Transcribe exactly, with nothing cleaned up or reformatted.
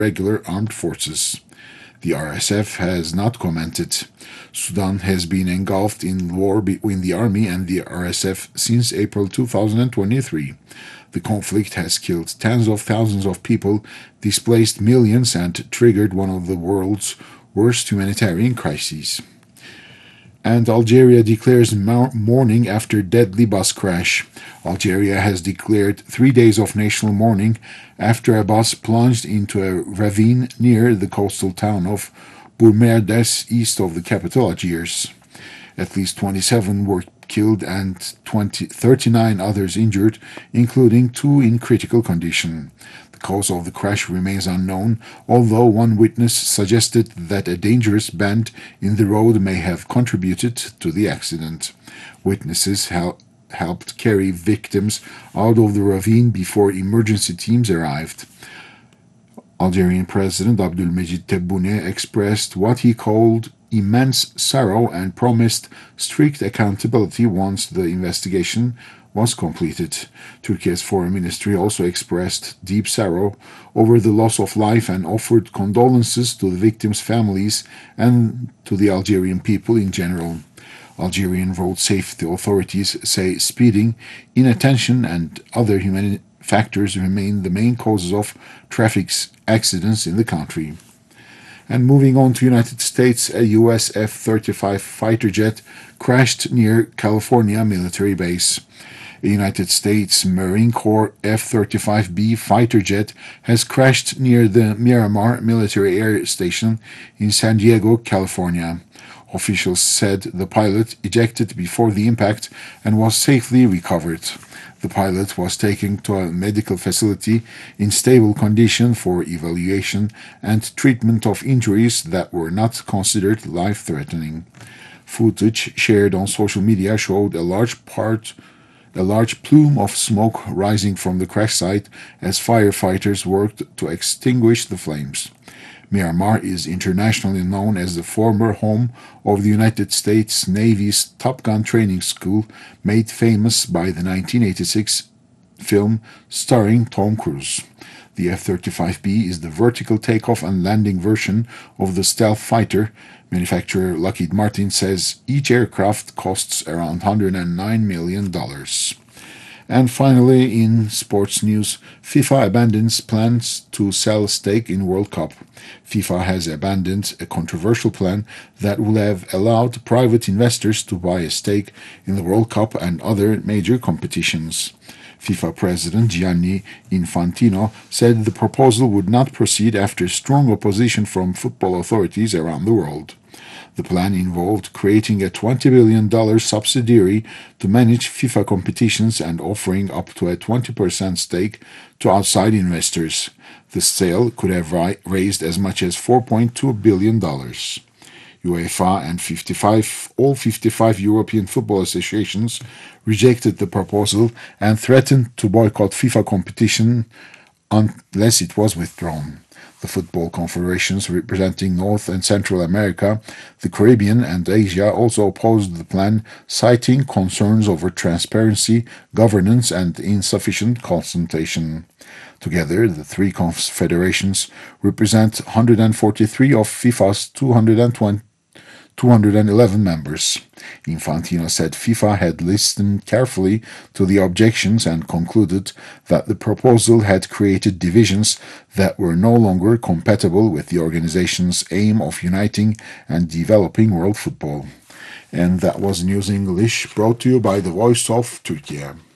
regular armed forces. The R S F has not commented. Sudan has been engulfed in war between the army and the R S F since April two thousand twenty-three. The conflict has killed tens of thousands of people, displaced millions, and triggered one of the world's worst humanitarian crises. And Algeria declares mourning after deadly bus crash. Algeria has declared three days of national mourning after a bus plunged into a ravine near the coastal town of Bourmerdes, east of the capital, Algiers. At least twenty-seven were killed and twenty, thirty-nine others injured, including two in critical condition. The cause of the crash remains unknown, although one witness suggested that a dangerous bend in the road may have contributed to the accident. Witnesses hel- helped carry victims out of the ravine before emergency teams arrived. Algerian President Abdelmejid Tebboune expressed what he called immense sorrow and promised strict accountability once the investigation was completed. Turkey's foreign ministry also expressed deep sorrow over the loss of life and offered condolences to the victims' families and to the Algerian people in general. Algerian road safety authorities say speeding, inattention, and other human factors remain the main causes of traffic accidents in the country. And moving on to United States, a U S F thirty-five fighter jet crashed near California military base. A United States Marine Corps F thirty-five B fighter jet has crashed near the Miramar Military Air Station in San Diego, California. Officials said the pilot ejected before the impact and was safely recovered. The pilot was taken to a medical facility in stable condition for evaluation and treatment of injuries that were not considered life-threatening. Footage shared on social media showed a large part, a large plume of smoke rising from the crash site as firefighters worked to extinguish the flames. Miramar is internationally known as the former home of the United States Navy's Top Gun training school, made famous by the nineteen eighty-six film starring Tom Cruise. The F thirty-five B is the vertical takeoff and landing version of the stealth fighter. Manufacturer Lockheed Martin says each aircraft costs around one hundred nine million dollars. And finally, in sports news, FIFA abandons plans to sell stake in World Cup. FIFA has abandoned a controversial plan that would have allowed private investors to buy a stake in the World Cup and other major competitions. FIFA President Gianni Infantino said the proposal would not proceed after strong opposition from football authorities around the world. The plan involved creating a twenty billion dollars subsidiary to manage FIFA competitions and offering up to a twenty percent stake to outside investors. The sale could have raised as much as four point two billion dollars. UEFA and fifty-five, all fifty-five European football associations rejected the proposal and threatened to boycott FIFA competition unless it was withdrawn. The football confederations representing North and Central America, the Caribbean, and Asia also opposed the plan, citing concerns over transparency, governance, and insufficient consultation. Together, the three confederations represent one hundred forty-three of FIFA's two hundred twenty two hundred eleven members. Infantino said FIFA had listened carefully to the objections and concluded that the proposal had created divisions that were no longer compatible with the organization's aim of uniting and developing world football. And that was News English, brought to you by the Voice of Turkey.